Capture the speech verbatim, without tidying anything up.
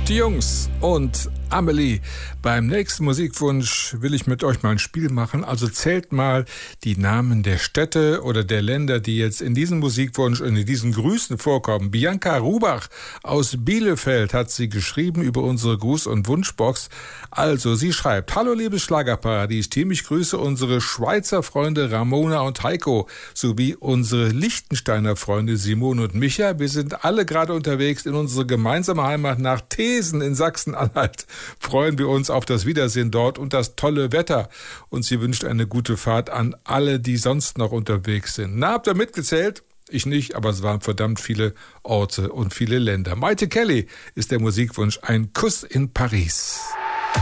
Die Jungs und Amelie. Beim nächsten Musikwunsch will ich mit euch mal ein Spiel machen. Also zählt mal die Namen der Städte oder der Länder, die jetzt in diesem Musikwunsch und in diesen Grüßen vorkommen. Bianca Rubach aus Bielefeld hat sie geschrieben über unsere Gruß- und Wunschbox. Also, sie schreibt: Hallo liebes Schlagerparadies-Team, ich grüße unsere Schweizer Freunde Ramona und Heiko sowie unsere Liechtensteiner Freunde Simone und Micha. Wir sind alle gerade unterwegs in unsere gemeinsame Heimat nach Thesen in Sachsen-Anhalt. Freuen wir uns auf das Wiedersehen dort und das tolle Wetter. Und sie wünscht eine gute Fahrt an alle, die sonst noch unterwegs sind. Na, habt ihr mitgezählt? Ich nicht, aber es waren verdammt viele Orte und viele Länder. Maite Kelly ist der Musikwunsch. Ein Kuss in Paris.